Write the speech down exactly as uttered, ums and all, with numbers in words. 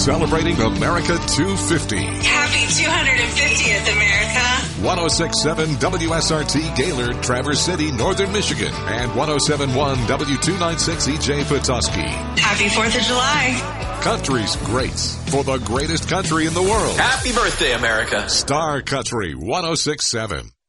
Celebrating America two fifty. Happy two hundred fiftieth, America. one oh six point seven W S R T Gaylord, Traverse City, Northern Michigan, and one oh seven point one W two ninety-six E J Petoskey. Happy fourth of July. Country's greats for the greatest country in the world. Happy birthday, America. Star Country one oh six point seven.